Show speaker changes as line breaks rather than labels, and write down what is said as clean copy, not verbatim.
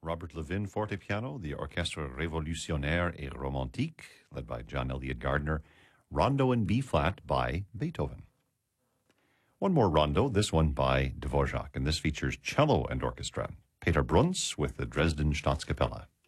Robert Levin, forte piano, the Orchestre Révolutionnaire et Romantique, led by John Elliott Gardner, Rondo in B-flat by Beethoven. One more rondo, this one by Dvorak, and this features cello and orchestra. Peter Bruns with the Dresden Staatskapelle.